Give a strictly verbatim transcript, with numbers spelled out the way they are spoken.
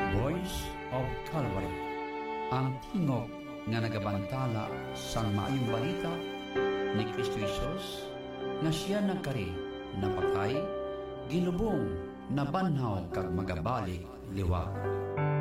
Voice of Calvary, ang tingog nga nagabantala sang maayong balita ni Kristo Jesus nga siya nagkari, napatay, ginubong, nabanhaw kag magabalik liwat.